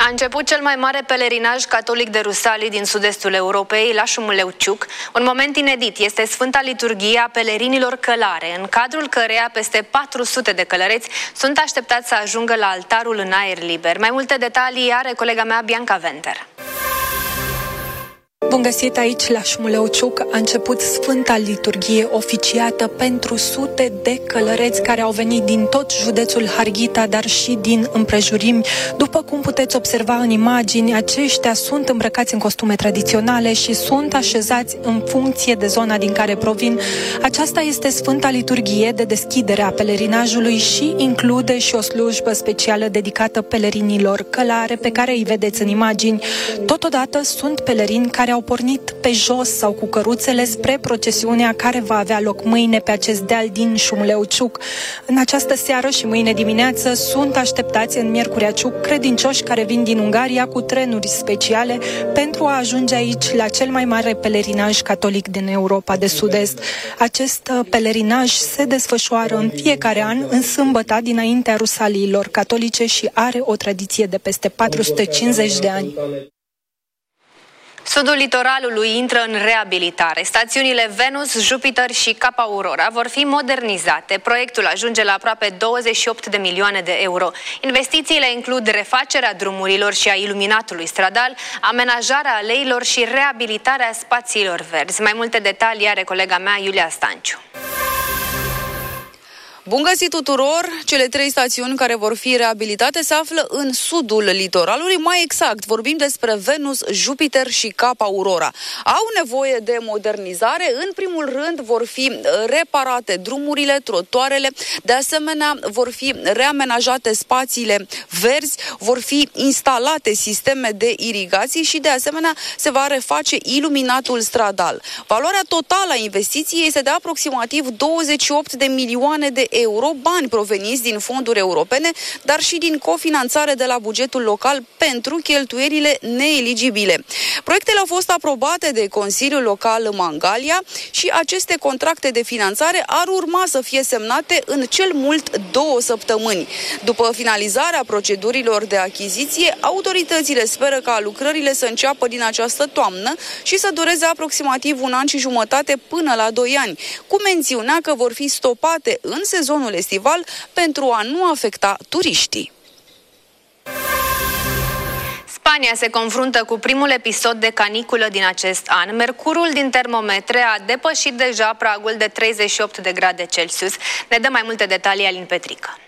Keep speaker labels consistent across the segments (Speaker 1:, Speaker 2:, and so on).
Speaker 1: A început cel mai mare pelerinaj catolic de rusalii din sud-estul Europei, la Șumuleu-Ciuc. Un moment inedit este Sfânta Liturghie a pelerinilor călare, în cadrul căreia peste 400 de călăreți sunt așteptați să ajungă la altarul în aer liber. Mai multe detalii are colega mea Bianca Venter.
Speaker 2: Bun găsit aici la Șumuleu-Ciuc. A început Sfânta Liturghie oficiată pentru sute de călăreți care au venit din tot județul Harghita, dar și din împrejurimi. După cum puteți observa în imagini, aceștia sunt îmbrăcați în costume tradiționale și sunt așezați în funcție de zona din care provin. Aceasta este Sfânta Liturghie de deschidere a pelerinajului și include și o slujbă specială dedicată pelerinilor călare pe care îi vedeți în imagini. Totodată sunt pelerini care au pornit pe jos sau cu căruțele spre procesiunea care va avea loc mâine pe acest deal din Șumuleu-Ciuc. În această seară și mâine dimineață sunt așteptați în Miercurea Ciuc credincioși care vin din Ungaria cu trenuri speciale pentru a ajunge aici la cel mai mare pelerinaj catolic din Europa de Sud-Est. Acest pelerinaj se desfășoară în fiecare an în sâmbăta dinaintea rusaliilor catolice și are o tradiție de peste 450 de ani.
Speaker 1: Sudul litoralului intră în reabilitare. Stațiunile Venus, Jupiter și Cap Aurora vor fi modernizate. Proiectul ajunge la aproape 28 de milioane de euro. Investițiile includ refacerea drumurilor și a iluminatului stradal, amenajarea aleilor și reabilitarea spațiilor verzi. Mai multe detalii are colega mea Iulia Stanciu.
Speaker 3: Bun găsit tuturor! Cele 3 stațiuni care vor fi reabilitate se află în sudul litoralului, mai exact vorbim despre Venus, Jupiter și Cap Aurora. Au nevoie de modernizare, în primul rând vor fi reparate drumurile, trotuarele, de asemenea vor fi reamenajate spațiile verzi, vor fi instalate sisteme de irigații și de asemenea se va reface iluminatul stradal. Valoarea totală a investiției este de aproximativ 28 de milioane de euro, bani proveniți din fonduri europene, dar și din cofinanțare de la bugetul local pentru cheltuielile neeligibile. Proiectele au fost aprobate de Consiliul Local Mangalia și aceste contracte de finanțare ar urma să fie semnate în cel mult 2 săptămâni. După finalizarea procedurilor de achiziție, autoritățile speră ca lucrările să înceapă din această toamnă și să dureze aproximativ 1 an și jumătate până la 2 ani, cu mențiunea că vor fi stopate în sezonul estival pentru a nu afecta turiștii.
Speaker 1: Spania se confruntă cu primul episod de caniculă din acest an. Mercurul din termometre a depășit deja pragul de 38 de grade Celsius. Ne dă mai multe detalii Alin Petrică.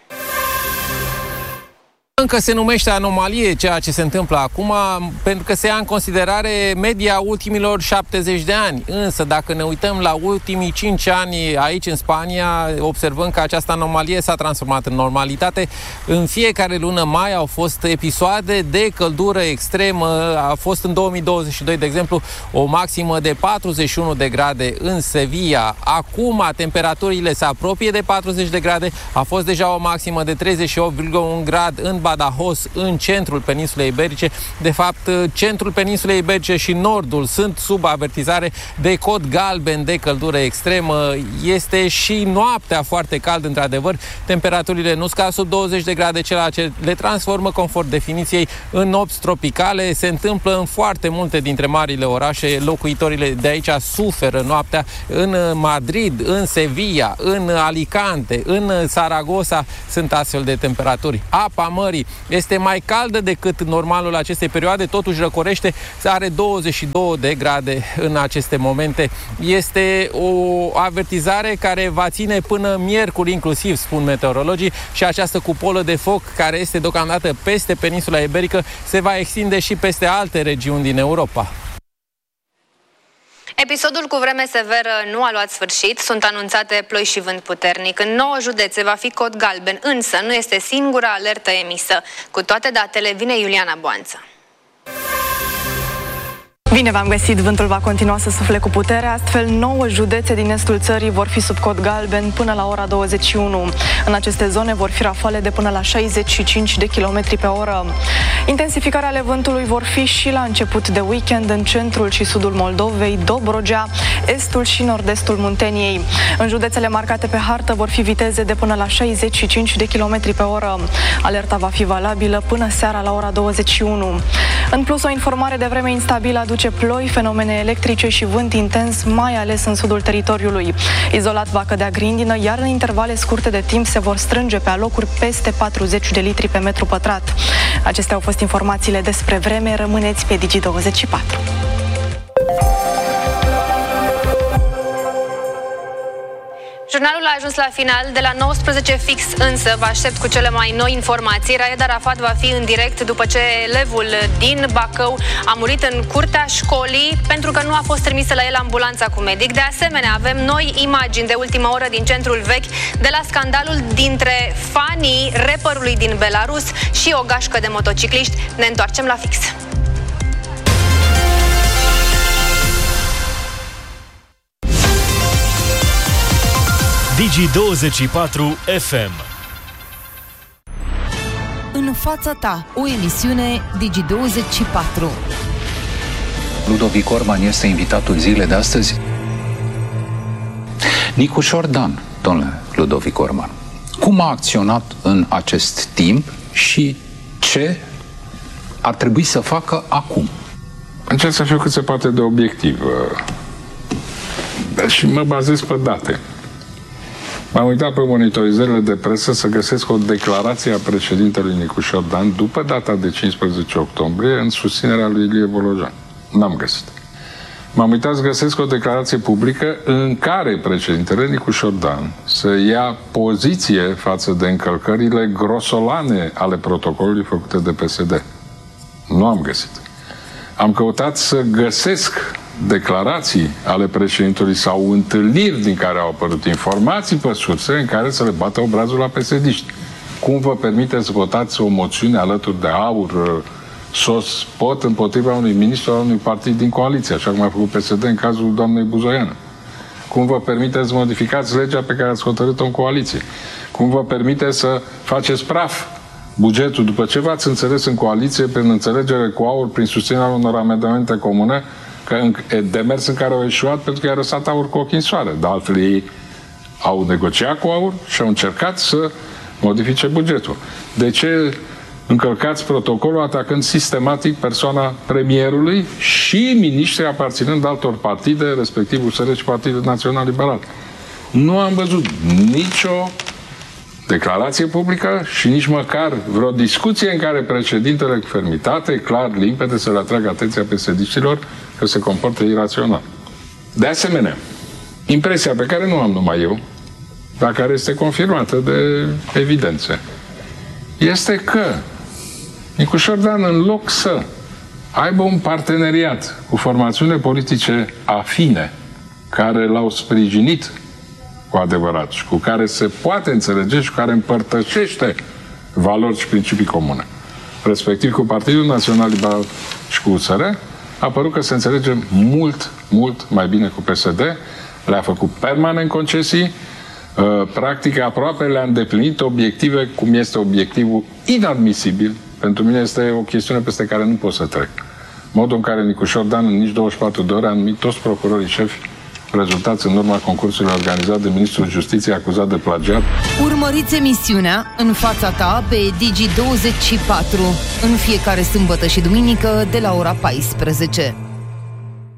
Speaker 4: Încă se numește anomalie ceea ce se întâmplă acum, pentru că se ia în considerare media ultimilor 70 de ani. Însă, dacă ne uităm la ultimii 5 ani aici în Spania, observăm că această anomalie s-a transformat în normalitate. În fiecare lună mai au fost episoade de căldură extremă. A fost în 2022, de exemplu, o maximă de 41 de grade în Sevilla. Acum, temperaturile se apropie de 40 de grade. A fost deja o maximă de 38,1 grade în Badajoz, în centrul peninsulei iberice. De fapt, centrul peninsulei iberice și nordul sunt sub avertizare de cod galben de căldură extremă. Este și noaptea foarte cald, într-adevăr. Temperaturile nu scad sub 20 de grade, ceea ce le transformă, conform definiției, în nopți tropicale. Se întâmplă în foarte multe dintre marile orașe. Locuitorile de aici suferă noaptea. În Madrid, în Sevilla, în Alicante, în Saragossa sunt astfel de temperaturi. Apa mării este mai caldă decât normalul acestei perioade, totuși răcorește, are 22 de grade în aceste momente. Este o avertizare care va ține până miercuri inclusiv, spun meteorologii, și această cupolă de foc care este deocamdată peste peninsula iberică se va extinde și peste alte regiuni din Europa.
Speaker 1: Episodul cu vreme severă nu a luat sfârșit, sunt anunțate ploi și vânt puternic. În 9 județe va fi cod galben, însă nu este singura alertă emisă. Cu toate datele vine Iuliana Boanță.
Speaker 5: Bine v-am găsit, vântul va continua să sufle cu putere, astfel 9 județe din estul țării vor fi sub cod galben până la ora 21. În aceste zone vor fi rafale de până la 65 de km pe oră. Intensificarea ale vântului vor fi și la început de weekend în centrul și sudul Moldovei, Dobrogea, estul și nord-estul Munteniei. În județele marcate pe hartă vor fi viteze de până la 65 de km pe oră. Alerta va fi valabilă până seara la ora 21. În plus, o informare de vreme instabilă aduce ploi, fenomene electrice și vânt intens, mai ales în sudul teritoriului. Izolat va cădea grindină, iar în intervale scurte de timp se vor strânge pe alocuri peste 40 de litri pe metru pătrat. Acestea au fost informațiile despre vreme. Rămâneți pe Digi24.
Speaker 1: Jurnalul a ajuns la final. De la 19 fix însă vă aștept cu cele mai noi informații. Raed Arafat va fi în direct după ce elevul din Bacău a murit în curtea școlii pentru că nu a fost trimisă la el ambulanța cu medic. De asemenea, avem noi imagini de ultimă oră din centrul vechi de la scandalul dintre fanii rapperului din Belarus și o gașcă de motocicliști. Ne întoarcem la fix.
Speaker 6: Digi24 FM.
Speaker 7: În fața ta, o emisiune Digi24.
Speaker 8: Ludovic Orban este invitatul zilei de astăzi. Nicușor Dan, domnule Ludovic Orban, cum a acționat în acest timp și ce ar trebui să facă acum?
Speaker 9: Încerc să fiu cât se poate de obiectiv și mă bazez pe date. M-am uitat pe monitorizările de presă să găsesc o declarație a președintelui Nicușor Dan după data de 15 octombrie în susținerea lui Ilie Bolojan. N-am găsit. M-am uitat să găsesc o declarație publică în care președintele Nicușor Dan să ia poziție față de încălcările grosolane ale protocolului făcute de PSD. Nu am găsit. Am căutat să găsesc declarații ale președintelui sau întâlniri din care au apărut informații pe surse în care să le bată obrazul la PSD-ști. Cum vă permiteți să votați o moțiune alături de AUR, SOS, POT împotriva unui ministru al unui partid din coaliție, așa cum a făcut PSD în cazul doamnei Buzoiană? Cum vă permiteți să modificați legea pe care ați hotărât-o în coaliție? Cum vă permiteți să faceți praf bugetul după ce v-ați înțeles în coaliție prin înțelegere cu AUR, prin susținerea unor amendamente comune, demers în care au eșuat pentru că i-a răsat AUR cu ochii în soare. De altfel, ei au negociat cu AUR și au încercat să modifice bugetul. De ce încălcați protocolul atacând sistematic persoana premierului și miniștrii aparținând altor partide, respectiv USR și Partidul Național Liberal? Nu am văzut nicio declarație publică și nici măcar vreo discuție în care președintele cu fermitate, clar, limpede, să le atragă atenția PSD-știlor că se comportă irațional. De asemenea, impresia pe care nu am numai eu, dar care este confirmată de evidențe, este că Nicușor Dan, în loc să aibă un parteneriat cu formațiunile politice afine care l-au sprijinit cu adevărat și cu care se poate înțelege și cu care împărtășește valori și principii comune, respectiv cu Partidul Național Liberal și cu USR, a părut că se înțelege mult, mult mai bine cu PSD, le-a făcut permanent concesii, practic aproape le-a îndeplinit obiective, cum este obiectivul inadmisibil. Pentru mine este o chestiune peste care nu pot să trec. Modul în care Nicușor Dan în nici 24 de ore a numit toți procurorii șefi rezultați în urma concursului organizat de Ministrul Justiției acuzat de plagiat.
Speaker 7: Urmăriți emisiunea În fața ta pe Digi24 în fiecare sâmbătă și duminică de la ora 14.